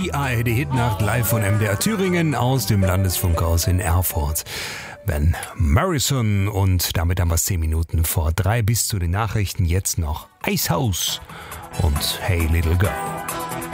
Die ARD Hitnacht live von MDR Thüringen aus dem Landesfunkhaus in Erfurt. Van Morrison und damit haben wir es 10 Minuten vor 3 bis zu den Nachrichten. Jetzt noch Icehouse und Hey Little Girl.